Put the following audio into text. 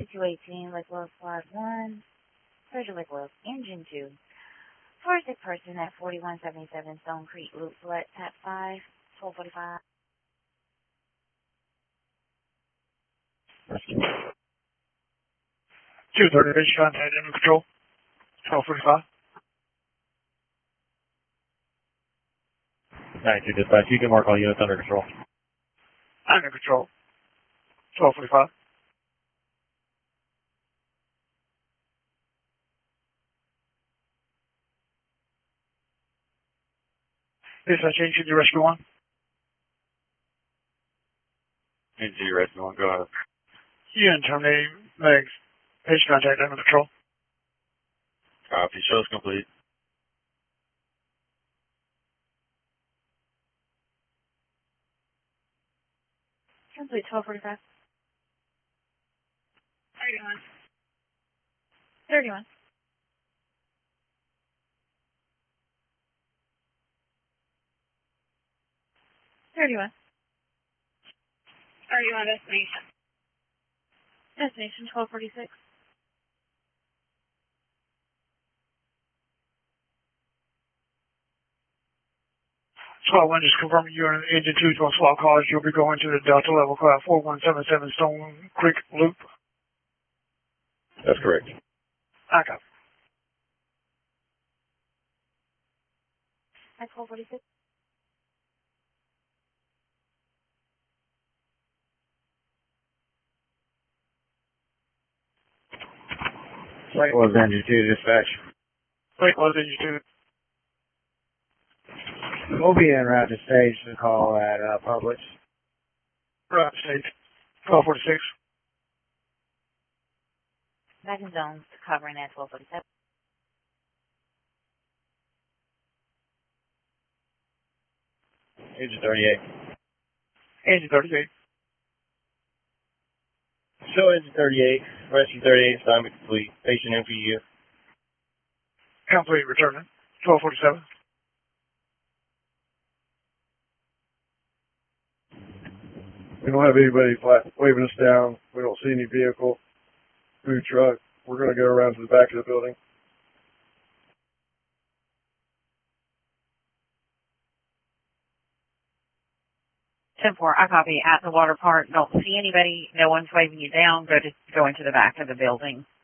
2218, Lake Wells Squad 1, Treasure Lake Wells, Engine 2. For a sick person at 4177 Stone Creek Loop, select tap 5, 1245. Rescue. 230, base contact, under control. 1245. 92 dispatch, you can mark all units under control. Under control. 1245. Dispatch, Engine 2, Rescue 1. Engine 2, Rescue 1, go ahead. Unit terminating legs. Base contact, under control. Copy, show's complete. Complete 1245. 31. 31. 31. 31 destination. Destination 1246. 12-1, just confirming you're in Engine 2 to SWAT cars. You'll be going to the Delta Level Cloud 4177 Stone Creek Loop. That's correct. I got it. At 1246. Lake Wells Engine 2, dispatch. Lake Wells Engine 2. We'll be en route to stage the call at Publix. Right, stage. 1246. Back in zones, covering at 1247. Engine 38. Engine 38. Show Engine 38, Rescue 38, assignment complete. Patient MPU. Complete, returning. 1247. We don't have anybody waving us down. We don't see any vehicle, food truck. We're going to go around to the back of the building. 10-4, I copy. At the water park, don't see anybody. No one's waving you down. Go into the back of the building.